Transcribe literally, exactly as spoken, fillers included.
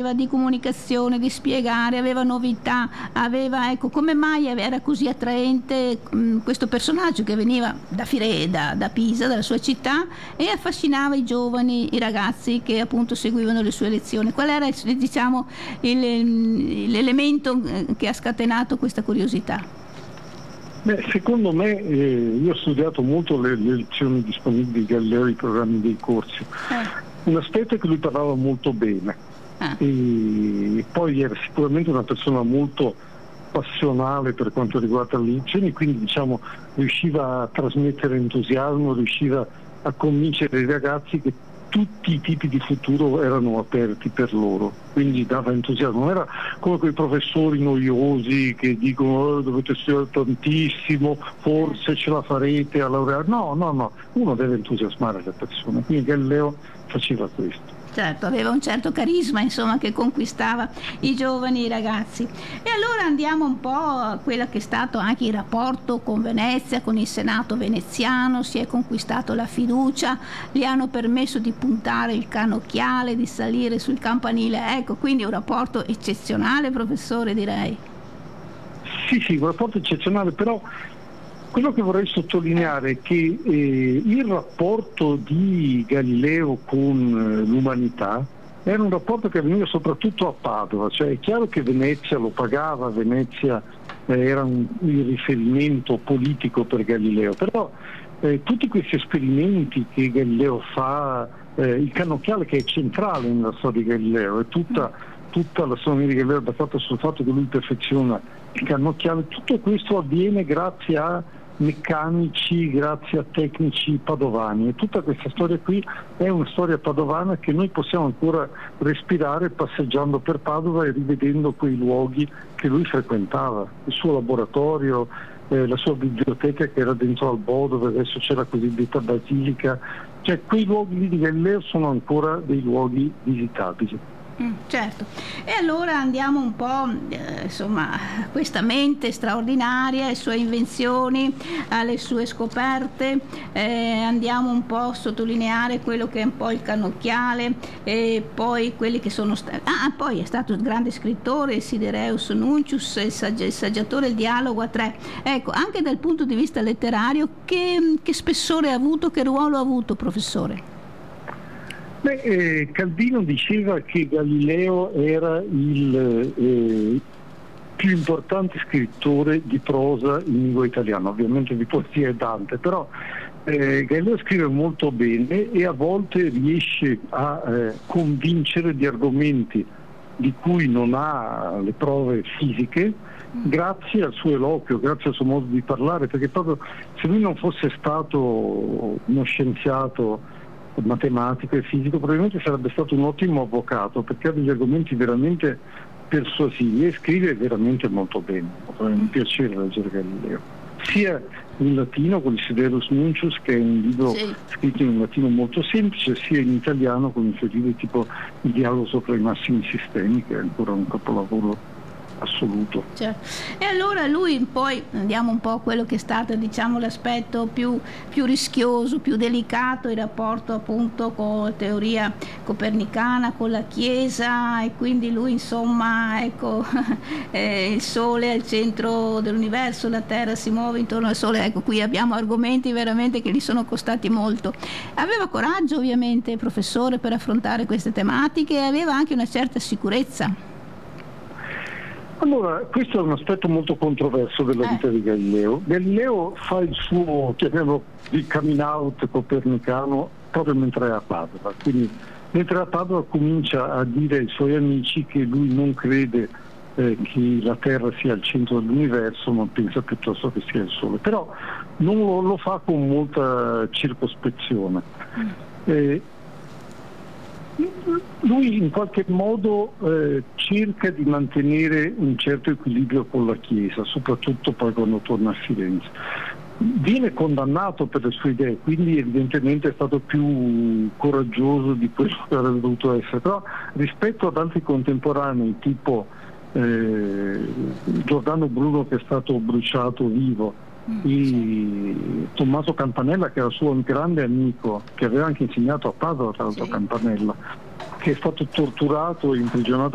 aveva di comunicazione, di spiegare, aveva novità, aveva, ecco, come mai era così attraente mh, questo personaggio che veniva da Fireda, da Pisa, dalla sua città, e affascinava i giovani, i ragazzi che appunto seguivano le sue lezioni. Qual era, diciamo, il, l'elemento che ha scatenato questa curiosità? Beh, secondo me, eh, io ho studiato molto le, le lezioni disponibili di Galileo, i programmi dei corsi. Eh. Un aspetto è che lui parlava molto bene, ah. e poi era sicuramente una persona molto passionale per quanto riguarda le lezioni, quindi diciamo riusciva a trasmettere entusiasmo, riusciva a convincere i ragazzi che tutti i tipi di futuro erano aperti per loro, quindi dava entusiasmo. Non era come quei professori noiosi che dicono oh, dovete studiare tantissimo, forse ce la farete a laureare. No, no, no, uno deve entusiasmare le persone, quindi Galileo faceva questo. Certo, aveva un certo carisma, insomma, che conquistava i giovani, i ragazzi. E allora andiamo un po' a quello che è stato anche il rapporto con Venezia, con il Senato veneziano. Si è conquistato la fiducia, gli hanno permesso di puntare il cannocchiale, di salire sul campanile. Ecco, quindi un rapporto eccezionale, professore, direi. Sì, sì, un rapporto eccezionale, però quello che vorrei sottolineare è che eh, il rapporto di Galileo con eh, l'umanità era un rapporto che avveniva soprattutto a Padova, cioè è chiaro che Venezia lo pagava, Venezia eh, era un, il riferimento politico per Galileo, però eh, tutti questi esperimenti che Galileo fa, eh, il cannocchiale che è centrale nella storia di Galileo, e tutta, tutta la storia di Galileo è basata sul fatto che lui perfeziona il cannocchiale, tutto questo avviene grazie a meccanici, grazie a tecnici padovani, e tutta questa storia qui è una storia padovana che noi possiamo ancora respirare passeggiando per Padova e rivedendo quei luoghi che lui frequentava, il suo laboratorio, eh, la sua biblioteca che era dentro al Bo, dove adesso c'è la cosiddetta basilica, cioè quei luoghi lì di Galileo sono ancora dei luoghi visitabili. Mm, certo, e allora andiamo un po', eh, insomma, a questa mente straordinaria, alle sue invenzioni, alle sue scoperte, eh, andiamo un po' a sottolineare quello che è un po' il cannocchiale, e poi quelli che sono stati, ah, poi è stato il grande scrittore, il Sidereus Nuncius, il, saggi- il saggiatore, il dialogo a tre. Ecco, anche dal punto di vista letterario, che, che spessore ha avuto, che ruolo ha avuto, professore? Beh, eh, Calvino diceva che Galileo era il eh, più importante scrittore di prosa in lingua italiana, ovviamente di poesia è Dante, però eh, Galileo scrive molto bene e a volte riesce a eh, convincere di argomenti di cui non ha le prove fisiche, grazie al suo eloquio, grazie al suo modo di parlare, perché proprio se lui non fosse stato uno scienziato matematico e fisico probabilmente sarebbe stato un ottimo avvocato, perché ha degli argomenti veramente persuasivi e scrive veramente molto bene. Mi piace leggere Galileo, sia in latino con il Sidereus Nuncius, che è un libro sì. scritto in un latino molto semplice, sia in italiano con i suoi libri tipo Il dialogo sopra i massimi sistemi, che è ancora un capolavoro assoluto. Certo. E allora lui poi andiamo un po' a quello che è stato, diciamo, l'aspetto più, più rischioso, più delicato, il rapporto appunto con la teoria copernicana, con la Chiesa, e quindi lui insomma ecco eh, il Sole è il centro dell'universo, la Terra si muove intorno al Sole, ecco qui abbiamo argomenti veramente che gli sono costati molto. Aveva coraggio ovviamente il professore per affrontare queste tematiche e aveva anche una certa sicurezza. Allora, questo è un aspetto molto controverso della eh. vita di Galileo. Galileo fa il suo, chiamiamolo, il coming out copernicano proprio mentre è a Padova, quindi mentre è a Padova comincia a dire ai suoi amici che lui non crede eh, che la Terra sia il centro dell'universo, ma pensa piuttosto che sia il Sole, però non lo, lo fa con molta circospezione. Mm. Eh, Lui in qualche modo eh, cerca di mantenere un certo equilibrio con la Chiesa, soprattutto poi quando torna a Firenze. Viene condannato per le sue idee, quindi evidentemente è stato più coraggioso di quello che avrebbe dovuto essere, però rispetto ad altri contemporanei tipo eh, Giordano Bruno, che è stato bruciato vivo, e Tommaso Campanella, che era suo grande amico, che aveva anche insegnato a Padova, tra l'altro, sì. Campanella, che è stato torturato e imprigionato